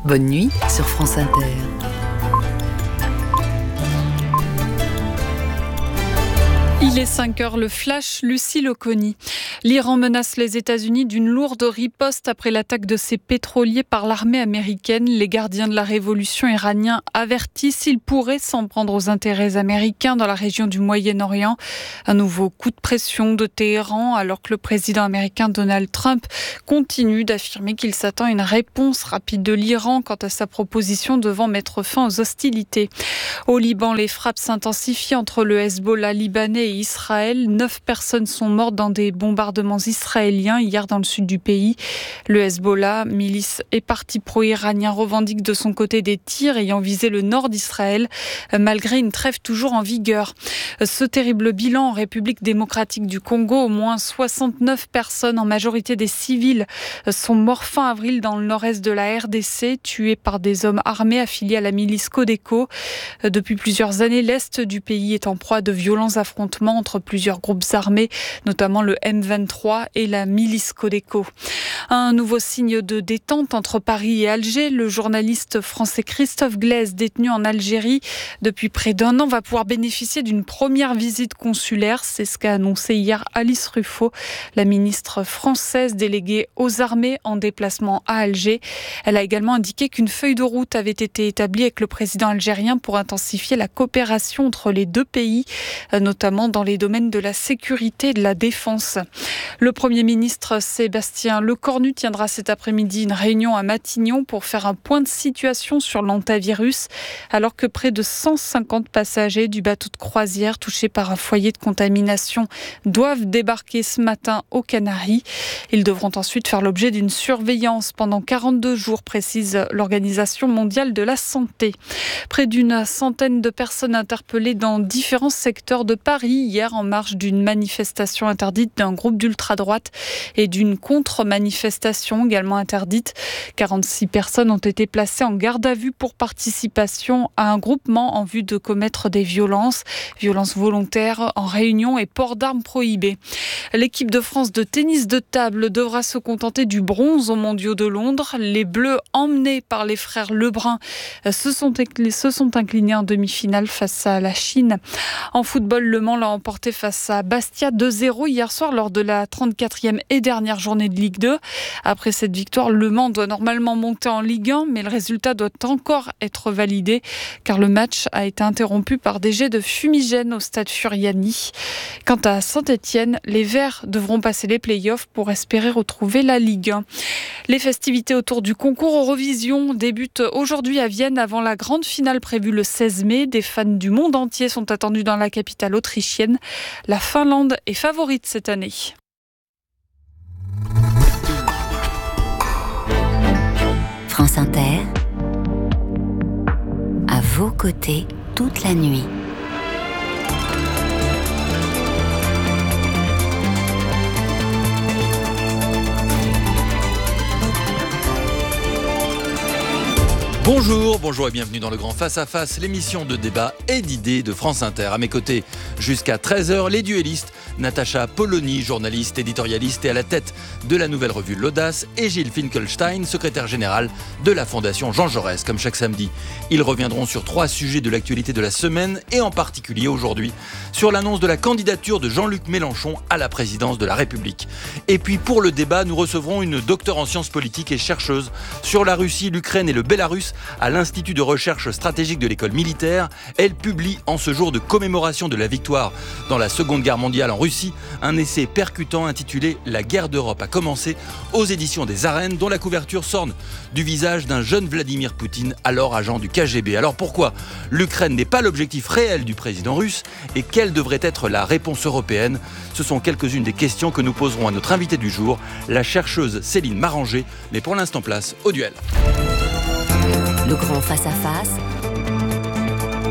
Bonne nuit sur France Inter. Il est 5h, le flash, Lucie Loconi. L'Iran menace les États-Unis d'une lourde riposte après l'attaque de ses pétroliers par l'armée américaine. Les gardiens de la révolution iraniens avertissent qu'ils pourraient s'en prendre aux intérêts américains dans la région du Moyen-Orient. Un nouveau coup de pression de Téhéran alors que le président américain Donald Trump continue d'affirmer qu'il s'attend à une réponse rapide de l'Iran quant à sa proposition devant mettre fin aux hostilités. Au Liban, les frappes s'intensifient entre le Hezbollah libanais et Israël. 9 personnes sont mortes dans des bombardements israéliens hier dans le sud du pays. Le Hezbollah, milice et parti pro-iranien, revendique de son côté des tirs ayant visé le nord d'Israël, malgré une trêve toujours en vigueur. Ce terrible bilan en République démocratique du Congo, au moins 69 personnes, en majorité des civils, sont morts fin avril dans le nord-est de la RDC, tués par des hommes armés affiliés à la milice Codeco. Depuis plusieurs années, l'est du pays est en proie à de violents affrontements entre plusieurs groupes armés, notamment le M23 et la milice Codeco. Un nouveau signe de détente entre Paris et Alger. Le journaliste français Christophe Glaise, détenu en Algérie depuis près d'1 an, va pouvoir bénéficier d'une première visite consulaire. C'est ce qu'a annoncé hier Alice Ruffo, la ministre française déléguée aux armées en déplacement à Alger. Elle a également indiqué qu'une feuille de route avait été établie avec le président algérien pour intensifier la coopération entre les deux pays, notamment dans les domaines de la sécurité et de la défense. Le Premier ministre Sébastien Lecornu tiendra cet après-midi une réunion à Matignon pour faire un point de situation sur l'hantavirus, alors que près de 150 passagers du bateau de croisière touchés par un foyer de contamination doivent débarquer ce matin aux Canaries. Ils devront ensuite faire l'objet d'une surveillance pendant 42 jours, précise l'Organisation mondiale de la santé. Près d'une centaine de personnes interpellées dans différents secteurs de Paris hier en marge d'une manifestation interdite d'un groupe d'ultra-droite et d'une contre-manifestation également interdite. 46 personnes ont été placées en garde à vue pour participation à un groupement en vue de commettre des violences volontaires en réunion et port d'armes prohibées. L'équipe de France de tennis de table devra se contenter du bronze aux Mondiaux de Londres. Les Bleus, emmenés par les frères Lebrun, se sont inclinés en demi-finale face à la Chine. En football, Le Mans l'a emporté face à Bastia 2-0 hier soir lors de la 34e et dernière journée de Ligue 2. Après cette victoire, Le Mans doit normalement monter en Ligue 1, mais le résultat doit encore être validé car le match a été interrompu par des jets de fumigène au stade Furiani. Quant à Saint-Etienne, les Verts devront passer les play-offs pour espérer retrouver la Ligue 1. Les festivités autour du concours Eurovision débutent aujourd'hui à Vienne avant la grande finale prévue le 16 mai. Des fans du monde entier sont attendus dans la capitale autrichienne. La Finlande est favorite cette année. France Inter, à vos côtés toute la nuit. Bonjour et bienvenue dans le Grand Face à Face, l'émission de débat et d'idées de France Inter. À mes côtés, jusqu'à 13h, les duellistes, Natacha Polony, journaliste, éditorialiste et à la tête de la nouvelle revue L'Audace, et Gilles Finkelstein, secrétaire général de la Fondation Jean Jaurès. Comme chaque samedi, ils reviendront sur 3 sujets de l'actualité de la semaine et en particulier aujourd'hui sur l'annonce de la candidature de Jean-Luc Mélenchon à la présidence de la République. Et puis pour le débat, nous recevrons une docteure en sciences politiques et chercheuse sur la Russie, l'Ukraine et le Bélarus à l'Institut de recherche stratégique de l'école militaire. Elle publie en ce jour de commémoration de la victoire dans la Seconde Guerre mondiale en Russie un essai percutant intitulé « La guerre d'Europe a commencé » aux éditions des Arènes, dont la couverture s'orne du visage d'un jeune Vladimir Poutine, alors agent du KGB. Alors pourquoi l'Ukraine n'est pas l'objectif réel du président russe et quelle devrait être la réponse européenne? Ce sont quelques-unes des questions que nous poserons à notre invitée du jour, la chercheuse Céline Maranger. Mais pour l'instant, place au duel. Le grand face-à-face,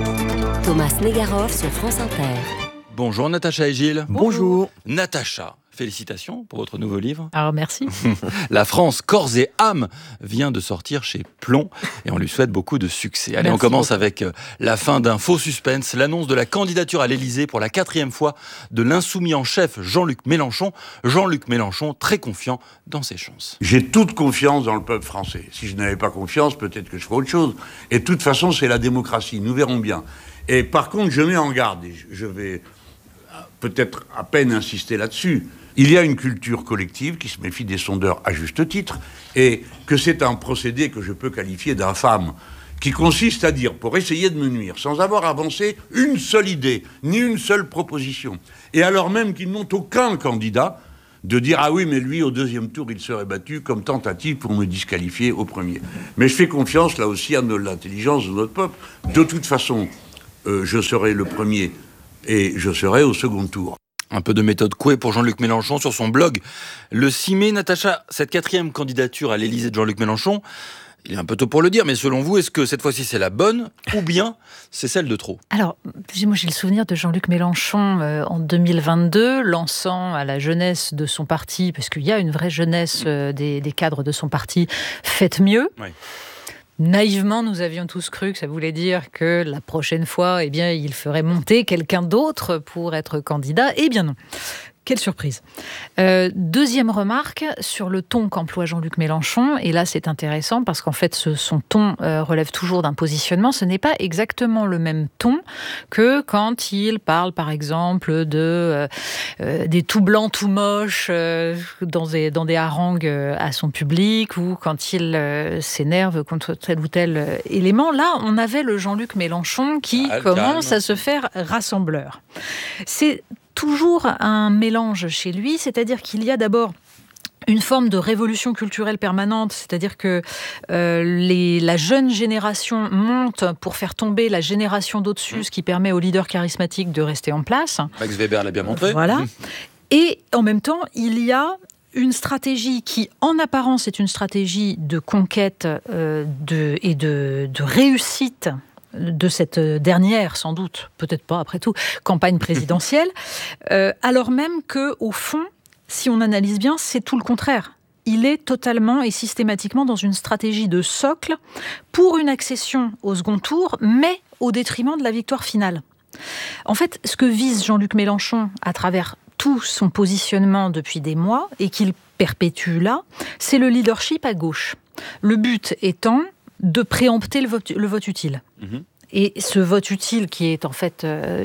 Thomas Negaroff sur France Inter. Bonjour Natacha et Gilles. Bonjour. Natacha, félicitations pour votre nouveau livre. Alors merci. La France, corps et âme, vient de sortir chez Plomb et on lui souhaite beaucoup de succès. Allez, on commence avec la fin d'un faux suspense, l'annonce de la candidature à l'Élysée pour la 4e fois de l'insoumis en chef Jean-Luc Mélenchon. Jean-Luc Mélenchon, très confiant dans ses chances. J'ai toute confiance dans le peuple français. Si je n'avais pas confiance, peut-être que je ferais autre chose. Et de toute façon, c'est la démocratie, nous verrons bien. Et par contre, je mets en garde, et je vais peut-être à peine insister là-dessus. Il y a une culture collective qui se méfie des sondeurs à juste titre, et que c'est un procédé que je peux qualifier d'infâme, qui consiste à dire, pour essayer de me nuire, sans avoir avancé une seule idée, ni une seule proposition, et alors même qu'ils n'ont aucun candidat, de dire « Ah oui, mais lui, au 2e tour, il serait battu comme tentative pour me disqualifier au premier. » Mais je fais confiance, là aussi, à l'intelligence de notre peuple. De toute façon, je serai le premier, et je serai au second tour. Un peu de méthode Coué pour Jean-Luc Mélenchon sur son blog. Le 6 mai, Natacha, cette 4e candidature à l'Élysée de Jean-Luc Mélenchon, il est un peu tôt pour le dire, mais selon vous, est-ce que cette fois-ci c'est la bonne ou bien c'est celle de trop ? Alors, moi j'ai le souvenir de Jean-Luc Mélenchon en 2022, lançant à la jeunesse de son parti, parce qu'il y a une vraie jeunesse des cadres de son parti, faites mieux. Oui. Naïvement, nous avions tous cru que ça voulait dire que la prochaine fois, eh bien, il ferait monter quelqu'un d'autre pour être candidat. Eh bien non. Quelle surprise. Deuxième remarque sur le ton qu'emploie Jean-Luc Mélenchon, et là c'est intéressant parce qu'en fait son ton relève toujours d'un positionnement, ce n'est pas exactement le même ton que quand il parle par exemple des tout blancs tout moches dans des harangues à son public, ou quand il s'énerve contre tel ou tel élément. Là on avait le Jean-Luc Mélenchon qui commence à se faire rassembleur. C'est toujours un mélange chez lui, c'est-à-dire qu'il y a d'abord une forme de révolution culturelle permanente, c'est-à-dire que la jeune génération monte pour faire tomber la génération d'au-dessus, ce qui permet aux leaders charismatiques de rester en place. Max Weber l'a bien montré. Voilà. Et en même temps, il y a une stratégie qui, en apparence, est une stratégie de conquête et de réussite de cette dernière, sans doute, peut-être pas après tout, campagne présidentielle, alors même qu'au fond, si on analyse bien, c'est tout le contraire. Il est totalement et systématiquement dans une stratégie de socle pour une accession au second tour, mais au détriment de la victoire finale. En fait, ce que vise Jean-Luc Mélenchon à travers tout son positionnement depuis des mois, et qu'il perpétue là, c'est le leadership à gauche. Le but étant de préempter le vote utile. Mmh. Et ce vote utile qui est en fait,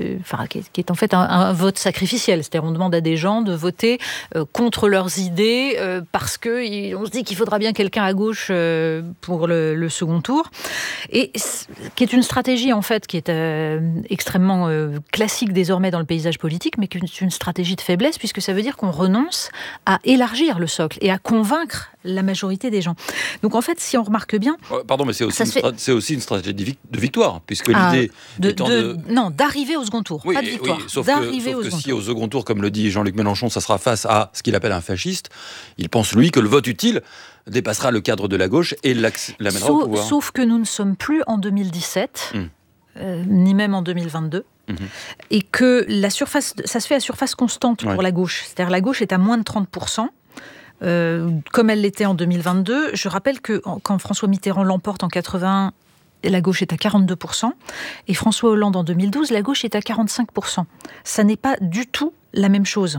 un vote sacrificiel, c'est-à-dire on demande à des gens de voter contre leurs idées parce qu'on se dit qu'il faudra bien quelqu'un à gauche pour le second tour, et qui est une stratégie en fait qui est extrêmement classique désormais dans le paysage politique, mais qui est une stratégie de faiblesse, puisque ça veut dire qu'on renonce à élargir le socle et à convaincre la majorité des gens. Donc en fait, si on remarque bien... Pardon, mais c'est aussi une stratégie de victoire, puisque l'idée Non, d'arriver au second tour, pas de victoire. Oui, sauf que si au second tour, comme le dit Jean-Luc Mélenchon, ça sera face à ce qu'il appelle un fasciste, il pense, lui, que le vote utile dépassera le cadre de la gauche et l'amènera au pouvoir. Sauf que nous ne sommes plus en 2017, ni même en 2022. Et que ça se fait à surface constante pour la gauche. C'est-à-dire la gauche est à moins de 30%. Comme elle l'était en 2022. Je rappelle que quand François Mitterrand l'emporte en 81, la gauche est à 42%, et François Hollande en 2012, la gauche est à 45%. Ça n'est pas du tout la même chose.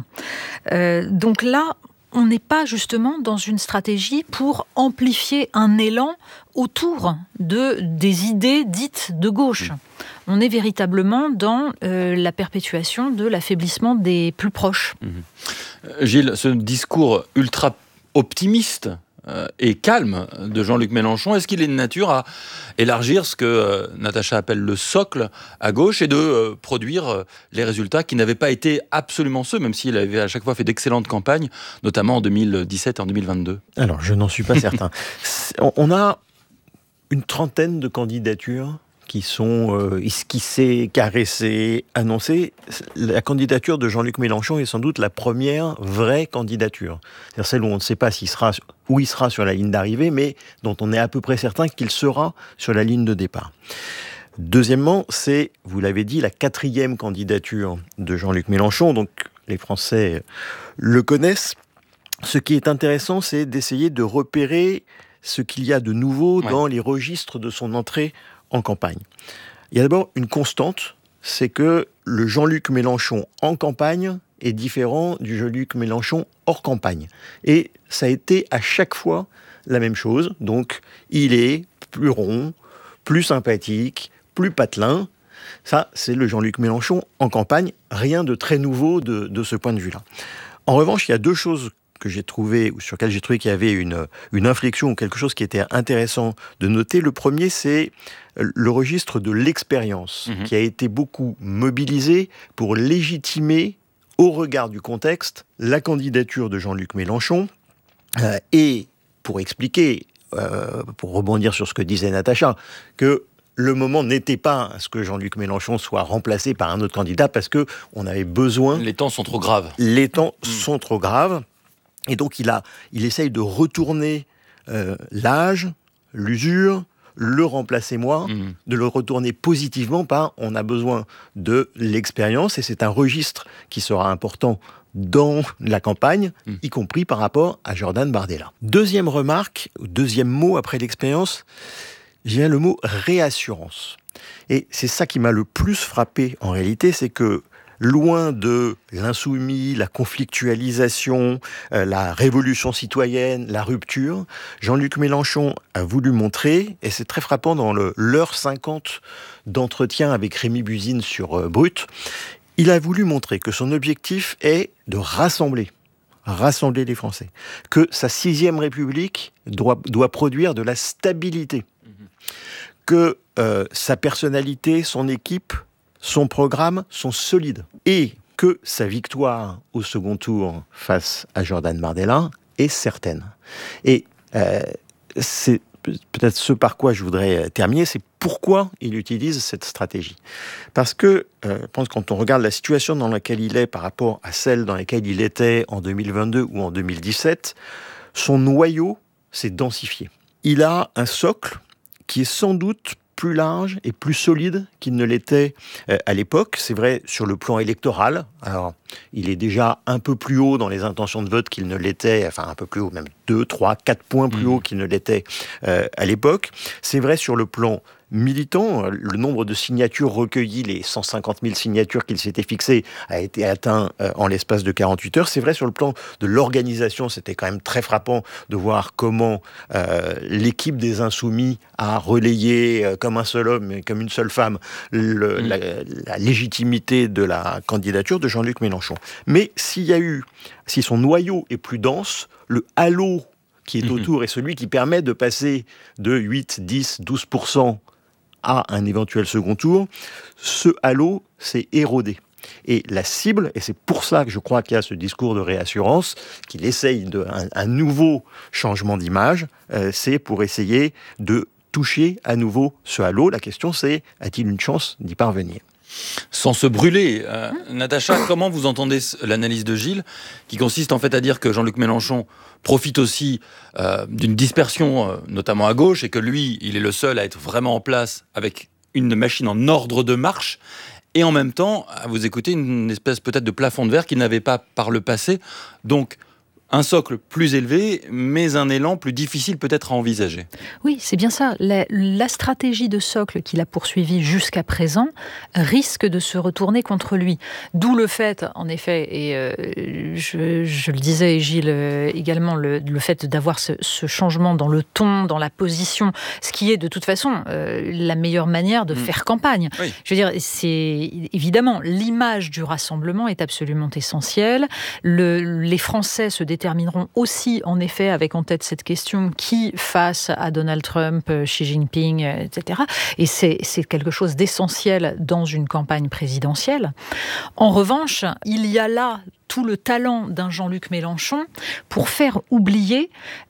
Donc là, on n'est pas justement dans une stratégie pour amplifier un élan autour des idées dites de gauche. On est véritablement dans la perpétuation de l'affaiblissement des plus proches. Gilles, ce discours ultra optimiste et calme de Jean-Luc Mélenchon, est-ce qu'il est de nature à élargir ce que Natacha appelle le socle à gauche et de produire les résultats qui n'avaient pas été absolument ceux, même s'il avait à chaque fois fait d'excellentes campagnes, notamment en 2017 et en 2022 ? Alors, je n'en suis pas certain. On a une trentaine de candidatures qui sont esquissées, caressées, annoncées. La candidature de Jean-Luc Mélenchon est sans doute la première vraie candidature. C'est-à-dire celle où on ne sait pas où il sera sur la ligne d'arrivée, mais dont on est à peu près certain qu'il sera sur la ligne de départ. Deuxièmement, c'est, vous l'avez dit, la 4e candidature de Jean-Luc Mélenchon. Donc, les Français le connaissent. Ce qui est intéressant, c'est d'essayer de repérer ce qu'il y a de nouveau dans les registres de son entrée en campagne. Il y a d'abord une constante, c'est que le Jean-Luc Mélenchon en campagne est différent du Jean-Luc Mélenchon hors campagne. Et ça a été à chaque fois la même chose. Donc, il est plus rond, plus sympathique, plus patelin. Ça, c'est le Jean-Luc Mélenchon en campagne. Rien de très nouveau de ce point de vue-là. En revanche, il y a deux choses que j'ai trouvé, ou sur lesquelles j'ai trouvé qu'il y avait une inflexion ou quelque chose qui était intéressant de noter. Le premier, c'est le registre de l'expérience, qui a été beaucoup mobilisé pour légitimer, au regard du contexte, la candidature de Jean-Luc Mélenchon, et pour expliquer, pour rebondir sur ce que disait Natacha, que le moment n'était pas à ce que Jean-Luc Mélenchon soit remplacé par un autre candidat, parce qu'on avait besoin... Les temps sont trop graves. Les temps sont trop graves. Et donc, il essaye de retourner l'âge, l'usure, le remplacez-moi, de le retourner positivement par on a besoin de l'expérience. Et c'est un registre qui sera important dans la campagne, y compris par rapport à Jordan Bardella. Deuxième remarque, deuxième mot après l'expérience, j'ai le mot réassurance. Et c'est ça qui m'a le plus frappé en réalité, c'est que loin de l'insoumis, la conflictualisation, la révolution citoyenne, la rupture, Jean-Luc Mélenchon a voulu montrer, et c'est très frappant dans l'heure 50 d'entretien avec Rémi Buzine sur Brut, il a voulu montrer que son objectif est de rassembler les Français, que sa 6e République doit produire de la stabilité, que sa personnalité, son équipe, son programme sont solides et que sa victoire au second tour face à Jordan Bardella est certaine. Et c'est peut-être ce par quoi je voudrais terminer, c'est pourquoi il utilise cette stratégie. Parce que, je pense que quand on regarde la situation dans laquelle il est par rapport à celle dans laquelle il était en 2022 ou en 2017, son noyau s'est densifié. Il a un socle qui est sans doute plus large et plus solide qu'il ne l'était à l'époque. C'est vrai sur le plan électoral. Alors, il est déjà un peu plus haut dans les intentions de vote qu'il ne l'était, enfin un peu plus haut, même 2, 3, 4 points plus haut qu'il ne l'était à l'époque. C'est vrai sur le plan militant, le nombre de signatures recueillies, les 150 000 signatures qu'il s'était fixées, a été atteint en l'espace de 48 heures. C'est vrai sur le plan de l'organisation, c'était quand même très frappant de voir comment l'équipe des Insoumis a relayé comme un seul homme et comme une seule femme la légitimité de la candidature de Jean-Luc Mélenchon. Mais si son noyau est plus dense, le halo qui est autour est celui qui permet de passer de 8, 10, 12% à un éventuel second tour, ce halo s'est érodé. Et la cible, et c'est pour ça que je crois qu'il y a ce discours de réassurance, qu'il essaye un nouveau changement d'image, c'est pour essayer de toucher à nouveau ce halo. La question c'est, a-t-il une chance d'y parvenir ? Sans se brûler. Natacha, comment vous entendez l'analyse de Gilles, qui consiste en fait à dire que Jean-Luc Mélenchon profite aussi d'une dispersion, notamment à gauche, et que lui, il est le seul à être vraiment en place avec une machine en ordre de marche, et en même temps, à vous écouter, une espèce peut-être de plafond de verre qu'il n'avait pas par le passé. Donc, un socle plus élevé, mais un élan plus difficile peut-être à envisager. Oui, c'est bien ça. La stratégie de socle qu'il a poursuivie jusqu'à présent risque de se retourner contre lui. D'où le fait, en effet, et je le disais, et Gilles également, le fait d'avoir ce changement dans le ton, dans la position, ce qui est de toute façon la meilleure manière de faire campagne. Oui. Je veux dire, c'est évidemment, l'image du rassemblement est absolument essentielle. Les Français se détermineront aussi, en effet, avec en tête cette question qui face à Donald Trump, Xi Jinping, etc. Et c'est quelque chose d'essentiel dans une campagne présidentielle. En revanche, il y a là tout le talent d'un Jean-Luc Mélenchon pour faire oublier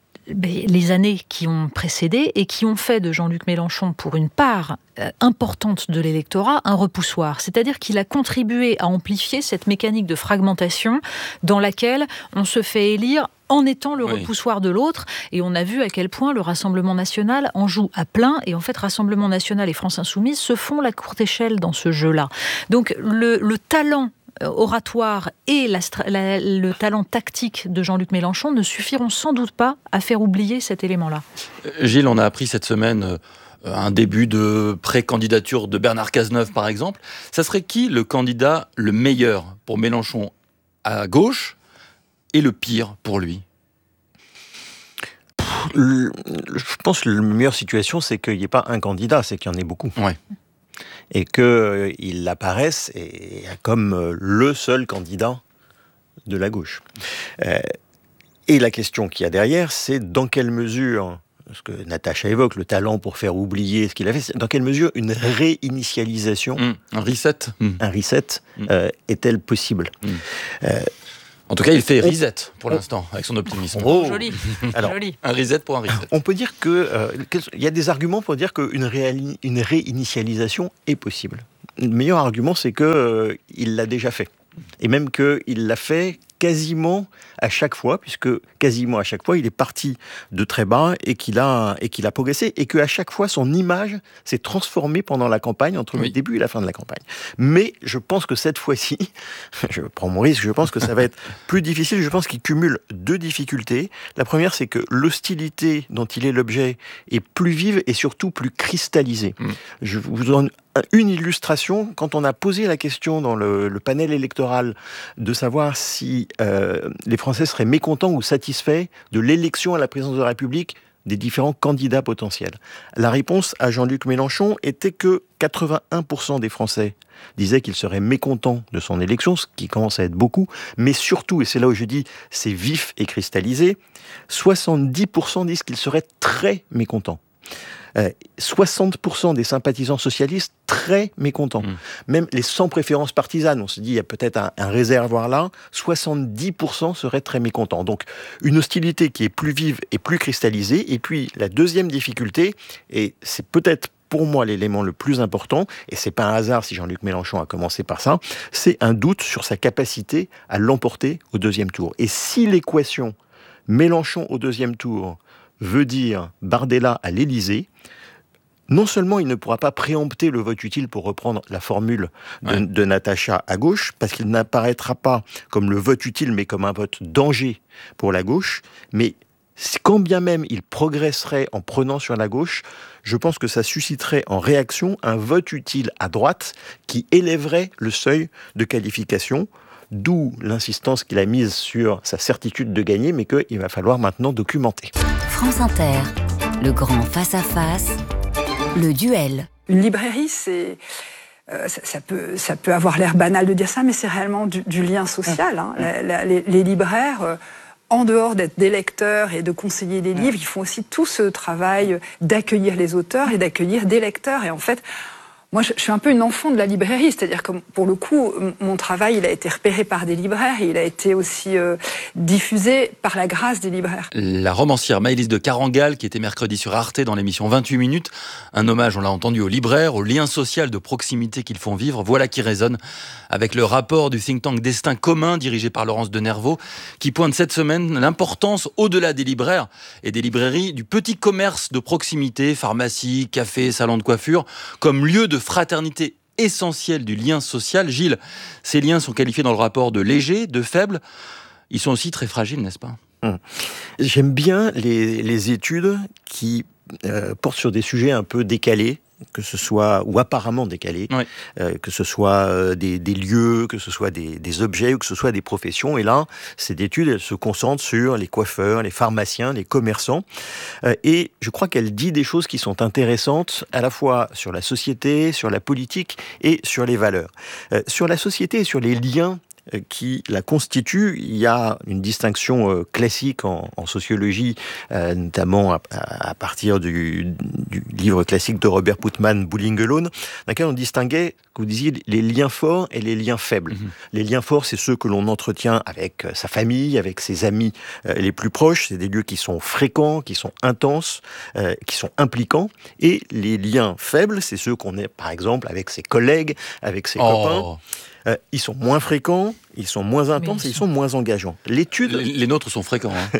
les années qui ont précédé et qui ont fait de Jean-Luc Mélenchon, pour une part importante de l'électorat, un repoussoir. C'est-à-dire qu'il a contribué à amplifier cette mécanique de fragmentation dans laquelle on se fait élire en étant le repoussoir de l'autre. Et on a vu à quel point le Rassemblement national en joue à plein. Et en fait, Rassemblement national et France insoumise se font la courte échelle dans ce jeu-là. Donc le talent oratoire et le talent tactique de Jean-Luc Mélenchon ne suffiront sans doute pas à faire oublier cet élément-là. Gilles, on a appris cette semaine un début de pré-candidature de Bernard Cazeneuve, par exemple. Ça serait qui le candidat le meilleur pour Mélenchon à gauche et le pire pour lui ? Je pense que la meilleure situation, c'est qu'il n'y ait pas un candidat, c'est qu'il y en ait beaucoup. Ouais. Et qu'il apparaisse comme le seul candidat de la gauche. Et la question qu'il y a derrière, c'est dans quelle mesure, ce que Natacha évoque, le talent pour faire oublier ce qu'il a fait, dans quelle mesure une réinitialisation, un reset, est-elle possible ? En tout cas, il fait reset pour l'instant, avec son optimisme. Oh, joli. Alors, joli. Un reset pour un reset. On peut dire il y a des arguments pour dire qu'une réinitialisation est possible. Le meilleur argument, c'est qu'il l'a déjà fait. Et même qu'il l'a fait quasiment à chaque fois, puisque quasiment à chaque fois, il est parti de très bas et qu'il a progressé, et qu'à chaque fois, son image s'est transformée pendant la campagne, entre le début et la fin de la campagne. Mais je pense que cette fois-ci, je prends mon risque, je pense que ça va être plus difficile. Je pense qu'il cumule deux difficultés. La première, c'est que l'hostilité dont il est l'objet est plus vive et surtout plus cristallisée. Je vous donne une illustration. Quand on a posé la question dans le panel électoral de savoir si les Français seraient mécontents ou satisfaits de l'élection à la présidence de la République des différents candidats potentiels, la réponse à Jean-Luc Mélenchon était que 81% des Français disaient qu'ils seraient mécontents de son élection, ce qui commence à être beaucoup, mais surtout, et c'est là où je dis c'est vif et cristallisé, 70% disent qu'ils seraient très mécontents. 60% des sympathisants socialistes très mécontents. Même les sans préférence partisane, on se dit il y a peut-être un réservoir là, 70% seraient très mécontents. Donc une hostilité qui est plus vive et plus cristallisée. Et puis la deuxième difficulté, et c'est peut-être pour moi l'élément le plus important, et c'est pas un hasard si Jean-Luc Mélenchon a commencé par ça, c'est un doute sur sa capacité à l'emporter au deuxième tour. Et si l'équation Mélenchon au deuxième tour veut dire Bardella à l'Élysée, non seulement il ne pourra pas préempter le vote utile, pour reprendre la formule de Natacha à gauche, parce qu'il n'apparaîtra pas comme le vote utile, mais comme un vote danger pour la gauche, mais quand bien même il progresserait en prenant sur la gauche, je pense que ça susciterait en réaction un vote utile à droite qui élèverait le seuil de qualification, d'où l'insistance qu'il a mise sur sa certitude de gagner, mais qu'il va falloir maintenant documenter. France Inter, le grand face-à-face, le duel. Une librairie, c'est... ça peut avoir l'air banal de dire ça, mais c'est réellement du lien social. Hein. Les libraires, en dehors d'être des lecteurs et de conseiller des livres, ils font aussi tout ce travail d'accueillir les auteurs et d'accueillir des lecteurs. Et en fait, moi, je suis un peu une enfant de la librairie, c'est-à-dire que pour le coup, mon travail, il a été repéré par des libraires et il a été aussi diffusé par la grâce des libraires. La romancière Maëlys de Carangal, qui était mercredi sur Arte dans l'émission 28 minutes, un hommage, on l'a entendu, aux libraires, au lien social de proximité qu'ils font vivre, voilà qui résonne avec le rapport du think tank Destin commun, dirigé par Laurence de Nervaux, qui pointe cette semaine l'importance, au-delà des libraires et des librairies, du petit commerce de proximité, pharmacie, café, salon de coiffure, comme lieu de fraternité essentielle du lien social. Gilles, ces liens sont qualifiés dans le rapport de légers, de faibles. Ils sont aussi très fragiles, n'est-ce pas ? J'aime bien les études qui portent sur des sujets un peu décalés, que ce soit, ou apparemment décalés, que ce soit des lieux, que ce soit des objets, ou que ce soit des professions. Et là, cette étude, elle se concentre sur les coiffeurs, les pharmaciens, les commerçants. Et je crois qu'elle dit des choses qui sont intéressantes, à la fois sur la société, sur la politique et sur les valeurs. Sur la société et sur les liens qui la constitue, il y a une distinction classique en sociologie, notamment à partir du livre classique de Robert Putnam, Bowling Alone, dans lequel on distinguait, que vous disiez, les liens forts et les liens faibles. Les liens forts, c'est ceux que l'on entretient avec sa famille, avec ses amis les plus proches. C'est des lieux qui sont fréquents, qui sont intenses, qui sont impliquants. Et les liens faibles, c'est ceux qu'on a, par exemple, avec ses collègues, avec ses copains. Ils sont moins fréquents, ils sont moins intenses et ils sont moins engageants. L'étude... Les nôtres sont fréquents. Hein.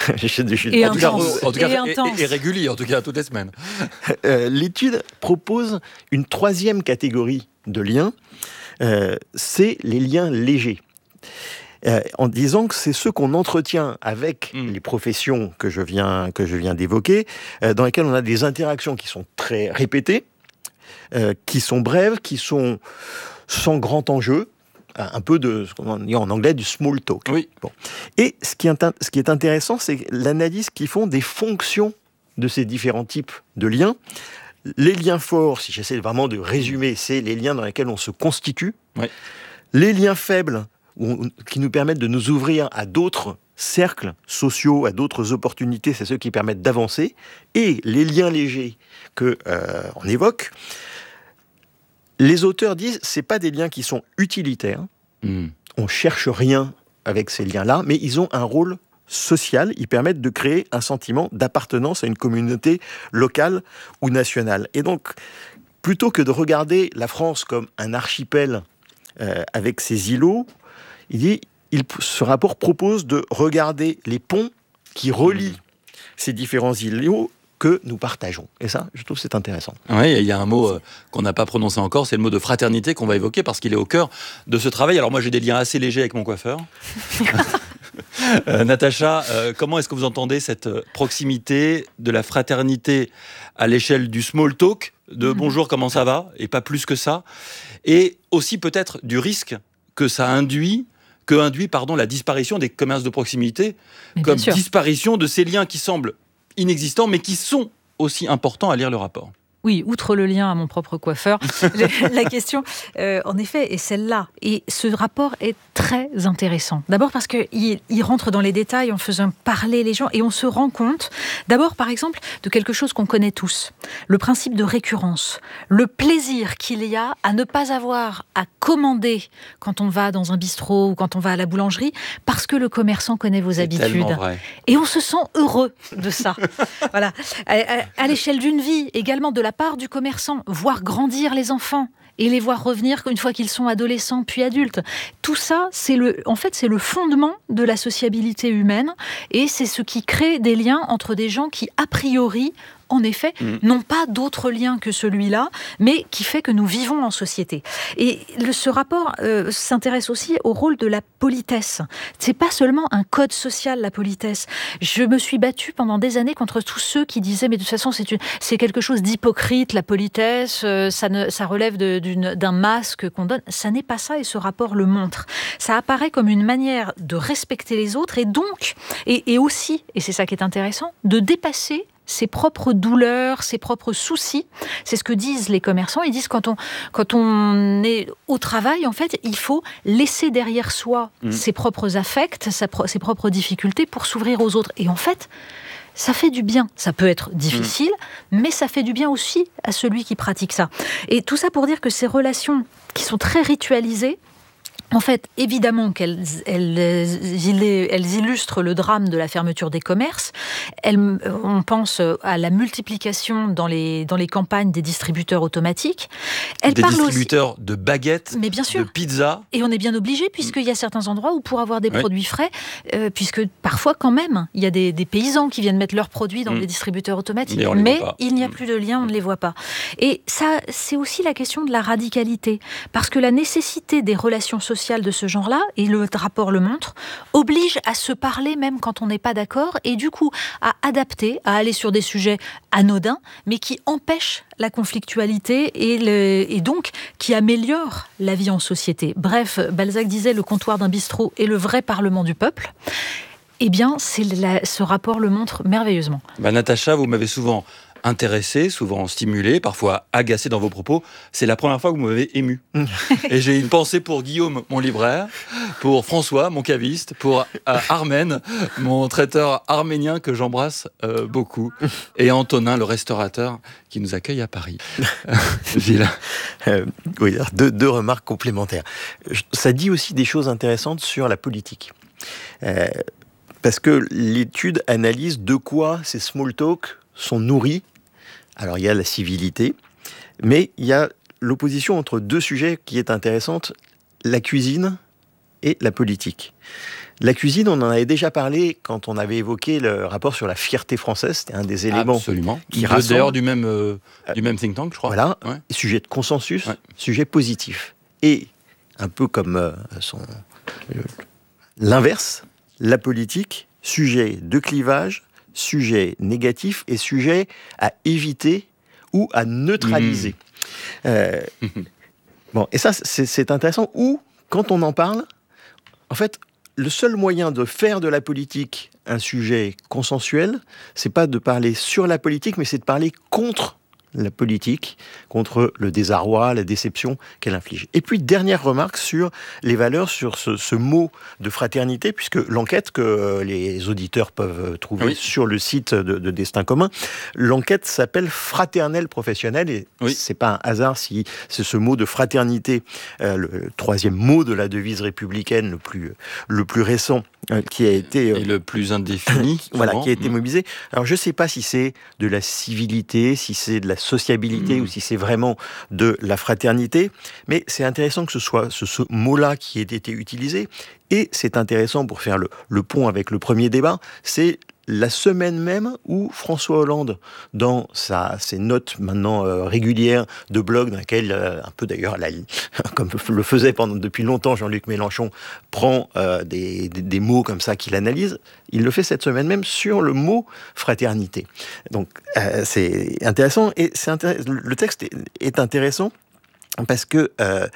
Et intenses. Et réguliers, en tout cas, toutes les semaines. L'étude propose une troisième catégorie de liens c'est les liens légers. En disant que c'est ceux qu'on entretient avec les professions que je viens d'évoquer, dans lesquelles on a des interactions qui sont très répétées, qui sont brèves, qui sont sans grand enjeu, un peu de ce qu'on dit en anglais du small talk. Oui. Bon. Et ce qui est intéressant, c'est l'analyse qu'ils font des fonctions de ces différents types de liens. Les liens forts, si j'essaie vraiment de résumer, c'est les liens dans lesquels on se constitue. Oui. Les liens faibles, qui nous permettent de nous ouvrir à d'autres cercles sociaux, à d'autres opportunités, c'est ceux qui permettent d'avancer. Et les liens légers qu'on évoque, les auteurs disent, c'est pas des liens qui sont utilitaires. On cherche rien avec ces liens-là, mais ils ont un rôle social. Ils permettent de créer un sentiment d'appartenance à une communauté locale ou nationale. Et donc, plutôt que de regarder la France comme un archipel avec ses îlots, ce rapport propose de regarder les ponts qui relient ces différents îlots que nous partageons. Et ça, je trouve que c'est intéressant. Oui, il y a un mot qu'on n'a pas prononcé encore, c'est le mot de fraternité qu'on va évoquer parce qu'il est au cœur de ce travail. Alors moi, j'ai des liens assez légers avec mon coiffeur. Natacha, comment est-ce que vous entendez cette proximité de la fraternité à l'échelle du small talk, de bonjour, comment ça va, et pas plus que ça, et aussi peut-être du risque que ça induit la disparition des commerces de proximité, comme disparition de ces liens qui semblent inexistants, mais qui sont aussi importants à lire le rapport. Oui, outre le lien à mon propre coiffeur, la question, en effet, est celle-là. Et ce rapport est très intéressant. D'abord parce qu'il rentre dans les détails en faisant parler les gens et on se rend compte, d'abord, par exemple, de quelque chose qu'on connaît tous. Le principe de récurrence. Le plaisir qu'il y a à ne pas avoir à commander quand on va dans un bistrot ou quand on va à la boulangerie parce que le commerçant connaît vos habitudes. Vrai. Et on se sent heureux de ça. Voilà. À l'échelle d'une vie, également de la part du commerçant, voir grandir les enfants et les voir revenir une fois qu'ils sont adolescents puis adultes. Tout ça, c'est le fondement de la sociabilité humaine et c'est ce qui crée des liens entre des gens qui, a priori, en effet, n'ont pas d'autre lien que celui-là, mais qui fait que nous vivons en société. Et ce rapport s'intéresse aussi au rôle de la politesse. C'est pas seulement un code social, la politesse. Je me suis battue pendant des années contre tous ceux qui disaient, mais de toute façon, c'est quelque chose d'hypocrite, la politesse, ça relève d'un masque qu'on donne. Ça n'est pas ça, et ce rapport le montre. Ça apparaît comme une manière de respecter les autres, et donc, et aussi, et c'est ça qui est intéressant, de dépasser ses propres douleurs, ses propres soucis. C'est ce que disent les commerçants. Ils disent quand on est au travail, en fait, il faut laisser derrière soi ses propres affects, ses propres difficultés pour s'ouvrir aux autres. Et en fait, ça fait du bien. Ça peut être difficile, mais ça fait du bien aussi à celui qui pratique ça. Et tout ça pour dire que ces relations qui sont très ritualisées, en fait, évidemment qu'elles illustrent le drame de la fermeture des commerces. On pense à la multiplication dans les campagnes des distributeurs automatiques. Des distributeurs de baguettes, mais bien sûr, de pizzas. Et on est bien obligé, puisqu'il y a certains endroits où pour avoir des produits frais, puisque parfois quand même, il y a des paysans qui viennent mettre leurs produits dans les distributeurs automatiques, mais il n'y a plus de lien, on ne les voit pas. Et ça, c'est aussi la question de la radicalité, parce que la nécessité des relations sociales de ce genre-là, et le rapport le montre, oblige à se parler même quand on n'est pas d'accord, et du coup à adapter, à aller sur des sujets anodins, mais qui empêchent la conflictualité et donc qui améliorent la vie en société. Bref, Balzac disait le comptoir d'un bistrot est le vrai parlement du peuple. Eh bien, ce rapport le montre merveilleusement. Natacha, vous m'avez souvent intéressé, souvent stimulé, parfois agacé dans vos propos. C'est la première fois que vous m'avez ému. Et j'ai une pensée pour Guillaume, mon libraire, pour François, mon caviste, pour Armen, mon traiteur arménien que j'embrasse beaucoup, et Antonin, le restaurateur qui nous accueille à Paris. Gilles. Oui, deux remarques complémentaires. Ça dit aussi des choses intéressantes sur la politique. Parce que l'étude analyse de quoi ces small talk sont nourris. Alors il y a la civilité, mais il y a l'opposition entre deux sujets qui est intéressante, la cuisine et la politique. La cuisine, on en avait déjà parlé quand on avait évoqué le rapport sur la fierté française, c'était un des éléments absolument qui rassemble. D'ailleurs du même think tank, je crois. Voilà, sujet de consensus, sujet positif. Et un peu comme l'inverse, la politique, sujet de clivage, sujet négatif et sujet à éviter ou à neutraliser. Bon, et ça, c'est intéressant. Ou, quand on en parle, en fait, le seul moyen de faire de la politique un sujet consensuel, c'est pas de parler sur la politique, mais c'est de parler contre la politique, contre le désarroi, la déception qu'elle inflige. Et puis, dernière remarque sur les valeurs, sur ce mot de fraternité, puisque l'enquête que les auditeurs peuvent trouver sur le site de Destin commun, l'enquête s'appelle Fraternelle professionnelle, et c'est pas un hasard si c'est ce mot de fraternité, le troisième mot de la devise républicaine le plus récent, qui a été... et le plus indéfini. Voilà, qui a été mobilisé. Alors, je sais pas si c'est de la civilité, si c'est de la sociabilité ou si c'est vraiment de la fraternité, mais c'est intéressant que ce soit ce mot-là qui ait été utilisé, et c'est intéressant pour faire le pont avec le premier débat, c'est la semaine même où François Hollande, dans ses notes maintenant régulières de blog, dans lesquelles, un peu d'ailleurs, comme le faisait depuis longtemps Jean-Luc Mélenchon, prend des mots comme ça qu'il analyse, il le fait cette semaine même sur le mot fraternité. Donc c'est intéressant, et le texte est intéressant parce que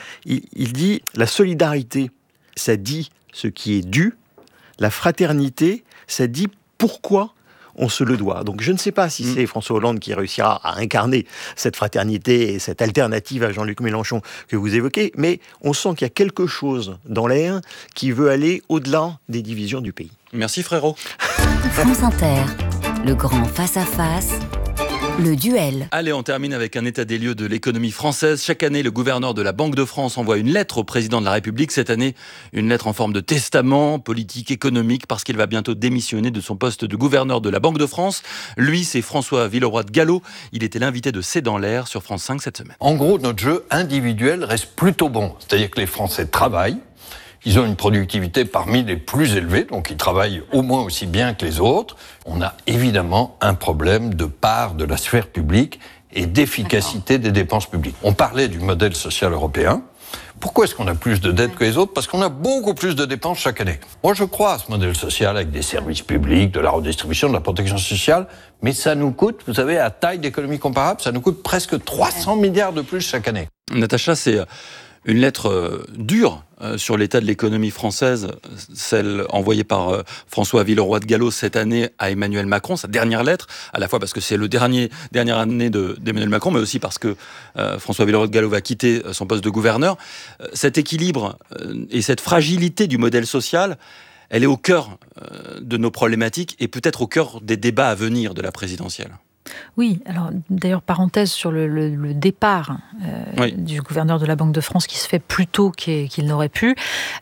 il dit la solidarité, ça dit ce qui est dû, la fraternité, ça dit pourquoi on se le doit. Donc je ne sais pas si c'est François Hollande qui réussira à incarner cette fraternité et cette alternative à Jean-Luc Mélenchon que vous évoquez, mais on sent qu'il y a quelque chose dans l'air qui veut aller au-delà des divisions du pays. Merci frérot. France Inter, le grand face-à-face. Le duel. Allez, on termine avec un état des lieux de l'économie française. Chaque année, le gouverneur de la Banque de France envoie une lettre au président de la République. Cette année, une lettre en forme de testament politique, économique, parce qu'il va bientôt démissionner de son poste de gouverneur de la Banque de France. Lui, c'est François Villeroy de Galhau. Il était l'invité de C'est dans l'air sur France 5 cette semaine. En gros, notre jeu individuel reste plutôt bon. C'est-à-dire que les Français travaillent. Ils ont une productivité parmi les plus élevées, donc ils travaillent au moins aussi bien que les autres. On a évidemment un problème de part de la sphère publique et d'efficacité des dépenses publiques. On parlait du modèle social européen. Pourquoi est-ce qu'on a plus de dettes que les autres ? Parce qu'on a beaucoup plus de dépenses chaque année. Moi, je crois à ce modèle social avec des services publics, de la redistribution, de la protection sociale, mais ça nous coûte, vous savez, à taille d'économie comparable, ça nous coûte presque 300 milliards de plus chaque année. Natacha, c'est une lettre dure sur l'état de l'économie française, celle envoyée par François Villeroy de Galhau cette année à Emmanuel Macron, sa dernière lettre, à la fois parce que c'est le dernière année d'Emmanuel Macron, mais aussi parce que François Villeroy de Galhau va quitter son poste de gouverneur. Cet équilibre et cette fragilité du modèle social, elle est au cœur de nos problématiques et peut-être au cœur des débats à venir de la présidentielle. Oui, alors d'ailleurs, parenthèse sur le départ du gouverneur de la Banque de France qui se fait plus tôt qu'il n'aurait pu,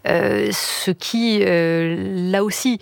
ce qui, là aussi,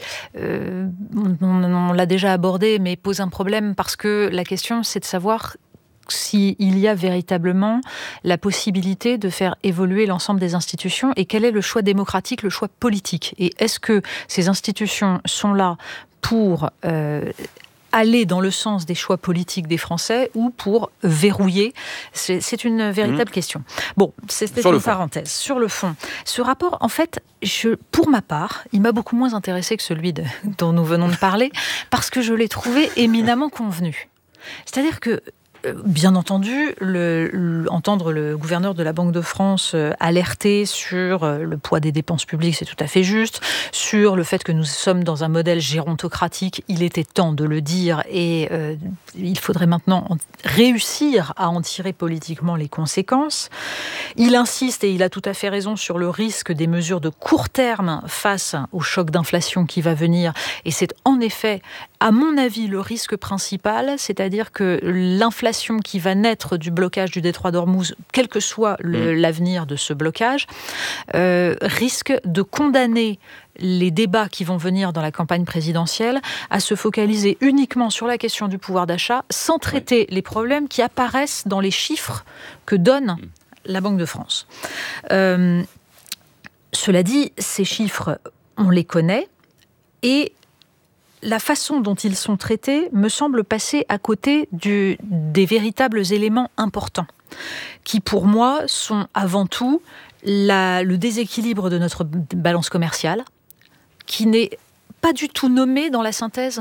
on l'a déjà abordé, mais pose un problème parce que la question, c'est de savoir s'il y a véritablement la possibilité de faire évoluer l'ensemble des institutions et quel est le choix démocratique, le choix politique. Et est-ce que ces institutions sont là pour aller dans le sens des choix politiques des Français ou pour verrouiller ? C'est une véritable question. Bon, c'était une parenthèse. Sur le fond, ce rapport, en fait, pour ma part, il m'a beaucoup moins intéressé que celui dont nous venons de parler, parce que je l'ai trouvé éminemment convenu. C'est-à-dire que, bien entendu, entendre le gouverneur de la Banque de France alerter sur le poids des dépenses publiques, c'est tout à fait juste. Sur le fait que nous sommes dans un modèle gérontocratique, il était temps de le dire et il faudrait maintenant réussir à en tirer politiquement les conséquences. Il insiste, et il a tout à fait raison, sur le risque des mesures de court terme face au choc d'inflation qui va venir. Et c'est en effet, à mon avis, le risque principal, c'est-à-dire que l'inflation qui va naître du blocage du détroit d'Ormuz, quel que soit l'avenir de ce blocage, risque de condamner les débats qui vont venir dans la campagne présidentielle à se focaliser uniquement sur la question du pouvoir d'achat, sans traiter les problèmes qui apparaissent dans les chiffres que donne la Banque de France. Cela dit, ces chiffres, on les connaît, et la façon dont ils sont traités me semble passer à côté des véritables éléments importants. qui pour moi sont avant tout le déséquilibre de notre balance commerciale, qui n'est pas du tout nommé dans la synthèse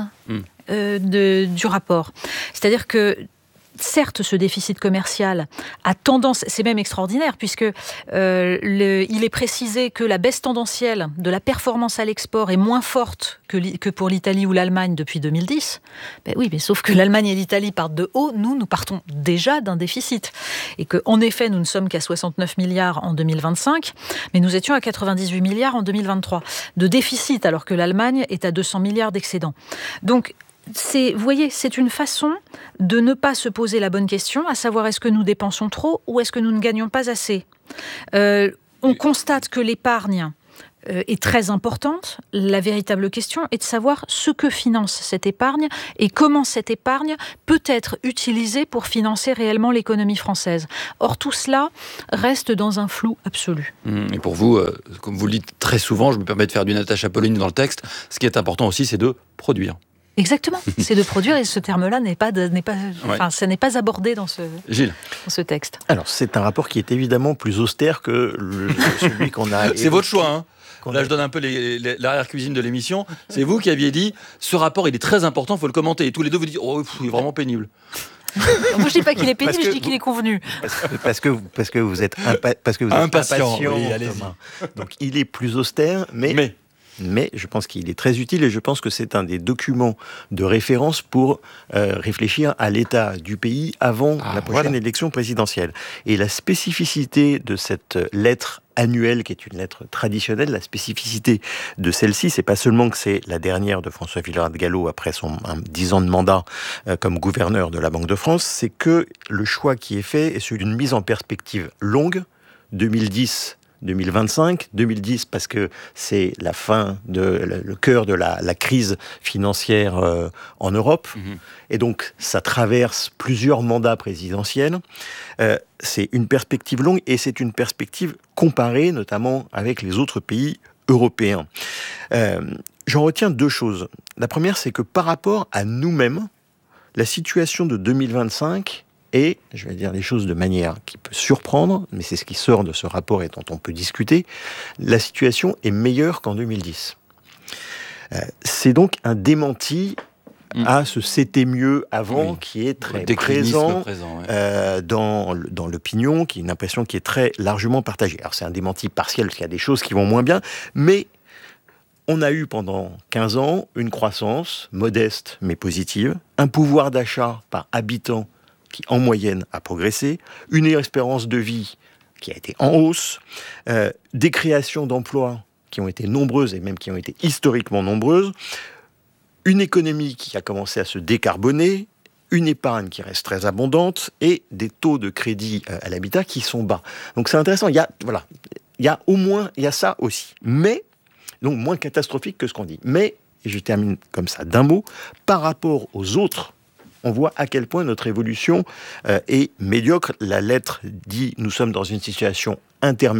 du rapport. C'est-à-dire que certes, ce déficit commercial a tendance, c'est même extraordinaire, puisque il est précisé que la baisse tendancielle de la performance à l'export est moins forte que pour l'Italie ou l'Allemagne depuis 2010. Ben oui, mais sauf que l'Allemagne et l'Italie partent de haut, nous partons déjà d'un déficit. Et qu'en effet, nous ne sommes qu'à 69 milliards en 2025, mais nous étions à 98 milliards en 2023 de déficit, alors que l'Allemagne est à 200 milliards d'excédent. Donc, vous voyez, c'est une façon de ne pas se poser la bonne question, à savoir est-ce que nous dépensons trop ou est-ce que nous ne gagnons pas assez. On constate que l'épargne est très importante. La véritable question est de savoir ce que finance cette épargne et comment cette épargne peut être utilisée pour financer réellement l'économie française. Or, tout cela reste dans un flou absolu. Et pour vous, comme vous le dites très souvent, je me permets de faire du Natacha Polony dans le texte, ce qui est important aussi, c'est de produire. Exactement, c'est de produire, et ce terme-là ça n'est pas abordé dans ce texte. Alors, c'est un rapport qui est évidemment plus austère que celui qu'on a... C'est votre choix, hein. Là, je donne un peu l'arrière-cuisine de l'émission. C'est vous qui aviez dit, ce rapport, il est très important, il faut le commenter. Et tous les deux, vous dites, il est vraiment pénible. Moi, je dis pas qu'il est pénible, je dis qu'il est convenu. Parce que vous êtes impatient. Oui, allez-y. Donc, il est plus austère, mais je pense qu'il est très utile et je pense que c'est un des documents de référence pour réfléchir à l'état du pays avant la prochaine élection présidentielle. Et la spécificité de cette lettre annuelle, qui est une lettre traditionnelle, la spécificité de celle-ci, c'est pas seulement que c'est la dernière de François Villeroy de Galhau après son 10 ans de mandat comme gouverneur de la Banque de France, c'est que le choix qui est fait est celui d'une mise en perspective longue, 2025, parce que c'est la fin, le cœur de la crise financière en Europe. Et donc, ça traverse plusieurs mandats présidentiels. C'est une perspective longue et c'est une perspective comparée, notamment avec les autres pays européens. J'en retiens deux choses. La première, c'est que par rapport à nous-mêmes, la situation de 2025... Et, je vais dire les choses de manière qui peut surprendre, mais c'est ce qui sort de ce rapport et dont on peut discuter, la situation est meilleure qu'en 2010. C'est donc un démenti à ce « c'était mieux avant » qui est très présent dans l'opinion, qui est une impression qui est très largement partagée. Alors c'est un démenti partiel, parce qu'il y a des choses qui vont moins bien, mais on a eu pendant 15 ans une croissance modeste mais positive, un pouvoir d'achat par habitant qui, en moyenne, a progressé, une espérance de vie qui a été en hausse, des créations d'emplois qui ont été nombreuses et même qui ont été historiquement nombreuses, une économie qui a commencé à se décarboner, une épargne qui reste très abondante et des taux de crédit à l'habitat qui sont bas. Donc c'est intéressant, il y a ça aussi. Mais, donc moins catastrophique que ce qu'on dit. Mais, et je termine comme ça d'un mot, par rapport aux autres, on voit à quel point notre évolution est médiocre. La lettre dit « nous sommes dans une situation intermédiaire ».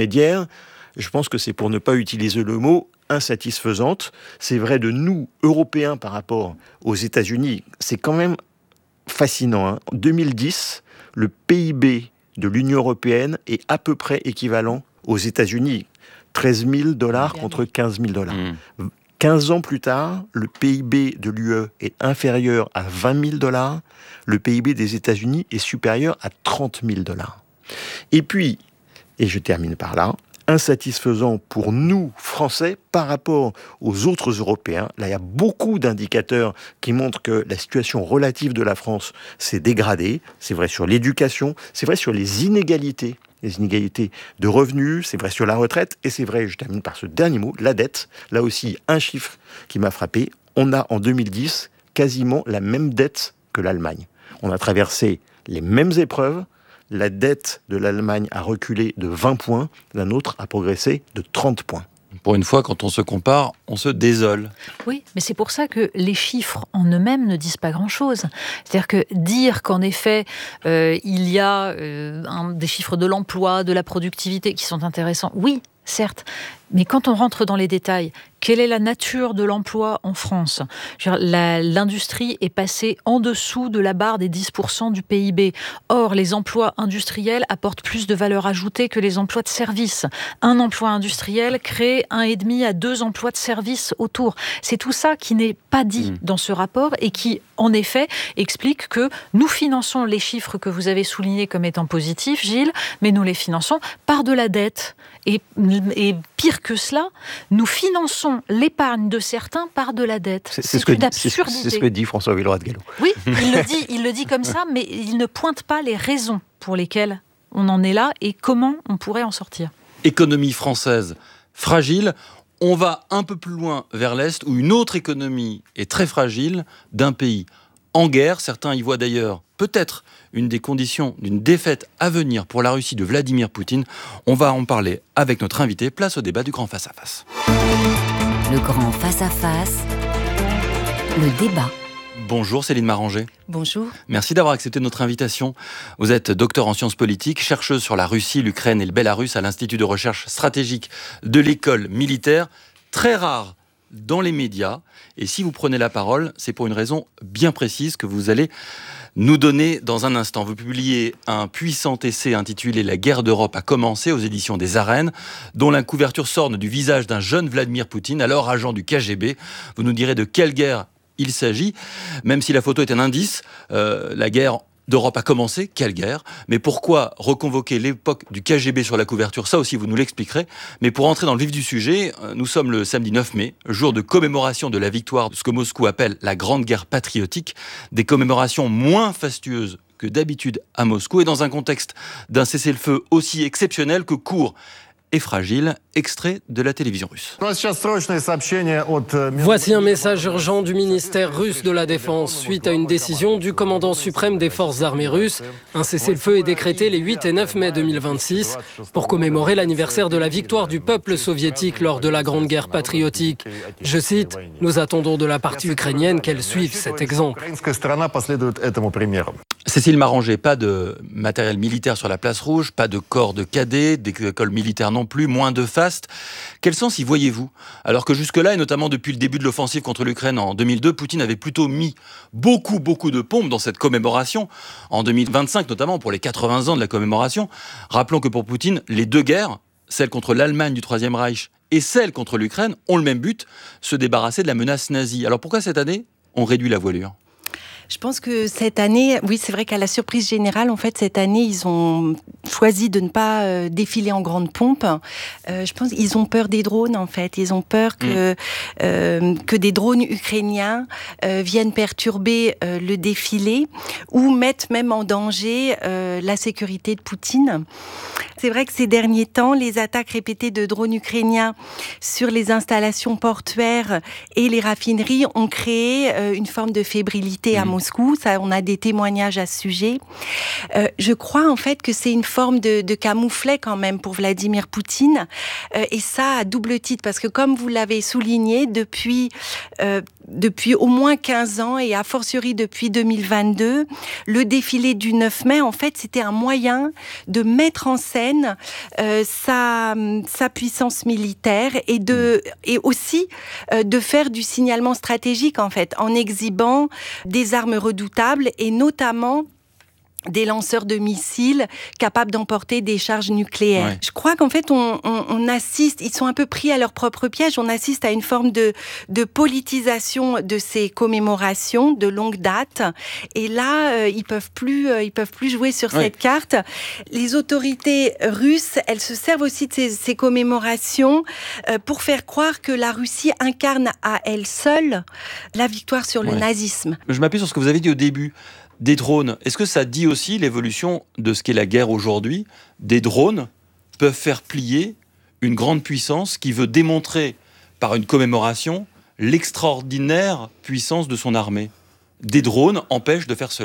Je pense que c'est pour ne pas utiliser le mot insatisfaisante. C'est vrai de nous, Européens, par rapport aux États-Unis. C'est quand même fascinant. En 2010, le PIB de l'Union européenne est à peu près équivalent aux États-Unis. 13 000 $ contre 15 000 $. 15 ans plus tard, le PIB de l'UE est inférieur à 20 000 $. Le PIB des États-Unis est supérieur à 30 000 $. Et puis, et je termine par là, insatisfaisant pour nous, Français, par rapport aux autres Européens. Là, il y a beaucoup d'indicateurs qui montrent que la situation relative de la France s'est dégradée. C'est vrai sur l'éducation, c'est vrai sur les inégalités de revenus, c'est vrai sur la retraite, et c'est vrai, je termine par ce dernier mot, la dette. Là aussi, un chiffre qui m'a frappé. On a, en 2010, quasiment la même dette que l'Allemagne. On a traversé les mêmes épreuves. La dette de l'Allemagne a reculé de 20 points, la nôtre a progressé de 30 points. Pour une fois, quand on se compare, on se désole. Oui, mais c'est pour ça que les chiffres en eux-mêmes ne disent pas grand-chose. C'est-à-dire que dire qu'en effet, il y a des chiffres de l'emploi, de la productivité qui sont intéressants, oui, certes. Mais quand on rentre dans les détails, quelle est la nature de l'emploi en France ? L'industrie est passée en dessous de la barre des 10% du PIB. Or, les emplois industriels apportent plus de valeur ajoutée que les emplois de service. Un emploi industriel crée 1,5 à 2 emplois de service autour. C'est tout ça qui n'est pas dit dans ce rapport et qui, en effet, explique que nous finançons les chiffres que vous avez soulignés comme étant positifs, Gilles, mais nous les finançons par de la dette. Et pire que cela, nous finançons l'épargne de certains par de la dette. C'est une absurdité. C'est ce que dit François Villeroy de Galhau. Oui, il le dit comme ça, mais il ne pointe pas les raisons pour lesquelles on en est là et comment on pourrait en sortir. Économie française fragile. On va un peu plus loin vers l'Est, où une autre économie est très fragile, d'un pays en guerre. Certains y voient d'ailleurs peut-être une des conditions d'une défaite à venir pour la Russie de Vladimir Poutine. On va en parler avec notre invité. Place au débat du Grand Face-à-Face. Le Grand Face-à-Face, le débat. Bonjour Céline Maranger. Bonjour. Merci d'avoir accepté notre invitation. Vous êtes docteur en sciences politiques, chercheuse sur la Russie, l'Ukraine et le Bélarus à l'Institut de recherche stratégique de l'école militaire. Très rare dans les médias. Et si vous prenez la parole, c'est pour une raison bien précise que vous allez nous donner dans un instant. Vous publiez un puissant essai intitulé « La guerre d'Europe a commencé » aux éditions des Arènes, dont la couverture s'orne du visage d'un jeune Vladimir Poutine, alors agent du KGB. Vous nous direz de quelle guerre il s'agit, même si la photo est un indice. La guerre d'Europe a commencé, quelle guerre ? Mais pourquoi reconvoquer l'époque du KGB sur la couverture ? Ça aussi, vous nous l'expliquerez. Mais pour entrer dans le vif du sujet, nous sommes le samedi 9 mai, jour de commémoration de la victoire de ce que Moscou appelle la Grande Guerre patriotique, des commémorations moins fastueuses que d'habitude à Moscou, et dans un contexte d'un cessez-le-feu aussi exceptionnel que court et fragile, extrait de la télévision russe. Voici un message urgent du ministère russe de la Défense. Suite à une décision du commandant suprême des forces armées russes, un cessez-le-feu est décrété les 8 et 9 mai 2026 pour commémorer l'anniversaire de la victoire du peuple soviétique lors de la Grande Guerre patriotique. Je cite, « Nous attendons de la partie ukrainienne qu'elle suive cet exemple ». Cécile Maranger, pas de matériel militaire sur la place rouge, pas de corps de cadets, d'école militaire non plus, moins de faste. Quel sens y voyez-vous ? Alors que jusque-là, et notamment depuis le début de l'offensive contre l'Ukraine en 2002, Poutine avait plutôt mis beaucoup de pompes dans cette commémoration, en 2025 notamment, pour les 80 ans de la commémoration. Rappelons que pour Poutine, les deux guerres, celle contre l'Allemagne du Troisième Reich et celle contre l'Ukraine, ont le même but, se débarrasser de la menace nazie. Alors pourquoi cette année, on réduit la voilure ? Je pense que cette année, oui, c'est vrai qu'à la surprise générale, en fait, cette année, ils ont choisi de ne pas défiler en grande pompe. Je pense qu'ils ont peur des drones, en fait. Ils ont peur que des drones ukrainiens viennent perturber le défilé ou mettent même en danger la sécurité de Poutine. C'est vrai que ces derniers temps, les attaques répétées de drones ukrainiens sur les installations portuaires et les raffineries ont créé une forme de fébrilité à Moscou. Ça, on a des témoignages à ce sujet. Je crois en fait que c'est une forme de camouflet quand même pour Vladimir Poutine. Et ça à double titre, parce que comme vous l'avez souligné, depuis au moins 15 ans et a fortiori depuis 2022, le défilé du 9 mai, en fait, c'était un moyen de mettre en scène sa puissance militaire et aussi de faire du signalement stratégique, en fait, en exhibant des armes redoutables et notamment des lanceurs de missiles capables d'emporter des charges nucléaires. Ouais. Je crois qu'en fait, on assiste, ils sont un peu pris à leur propre piège, on assiste à une forme de politisation de ces commémorations de longue date. Et là, ils peuvent plus jouer sur cette carte. Les autorités russes, elles se servent aussi de ces commémorations pour faire croire que la Russie incarne à elle seule la victoire sur le nazisme. Je m'appuie sur ce que vous avez dit au début. Des drones, est-ce que ça dit aussi l'évolution de ce qu'est la guerre aujourd'hui ? Des drones peuvent faire plier une grande puissance qui veut démontrer par une commémoration l'extraordinaire puissance de son armée. Des drones empêchent de faire cela.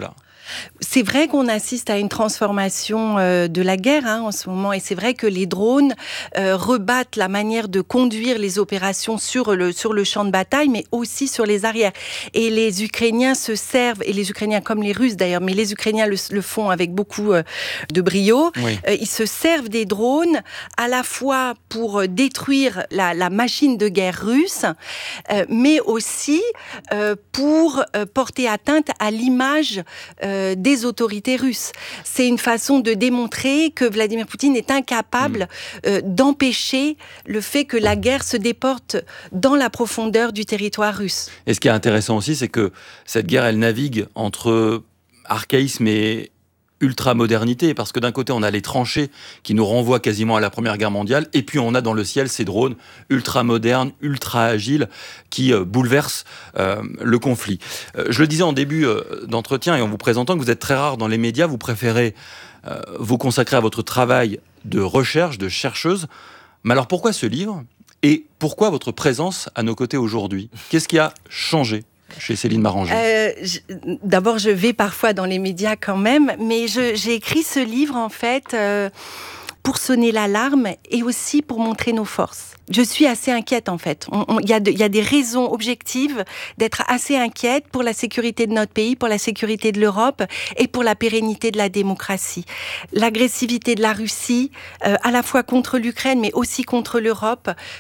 C'est vrai qu'on assiste à une transformation de la guerre en ce moment, et c'est vrai que les drones rebattent la manière de conduire les opérations sur le champ de bataille, mais aussi sur les arrières. Et les Ukrainiens se servent, et les Ukrainiens comme les Russes d'ailleurs, mais les Ukrainiens le font avec beaucoup de brio. Oui. Ils se servent des drones à la fois pour détruire la machine de guerre russe, mais aussi pour porter atteinte à l'image des autorités russes. C'est une façon de démontrer que Vladimir Poutine est incapable d'empêcher le fait que la guerre se déporte dans la profondeur du territoire russe. Et ce qui est intéressant aussi, c'est que cette guerre, elle navigue entre archaïsme et ultra-modernité, parce que d'un côté, on a les tranchées qui nous renvoient quasiment à la Première Guerre mondiale, et puis on a dans le ciel ces drones ultra-modernes, ultra-agiles, qui bouleversent le conflit. Je le disais en début d'entretien, et en vous présentant, que vous êtes très rare dans les médias, vous préférez vous consacrer à votre travail de recherche, de chercheuse. Mais alors pourquoi ce livre ? Et pourquoi votre présence à nos côtés aujourd'hui ? Qu'est-ce qui a changé chez Céline Maranger? D'abord, je vais parfois dans les médias quand même, mais j'ai écrit ce livre en fait pour sonner l'alarme et aussi pour montrer nos forces. Je suis assez inquiète en fait. Il y a des raisons objectives d'être assez inquiète pour la sécurité de notre pays, pour la sécurité de l'Europe et pour la pérennité de la démocratie. L'agressivité de la Russie, à la fois contre l'Ukraine mais aussi contre l'Europe,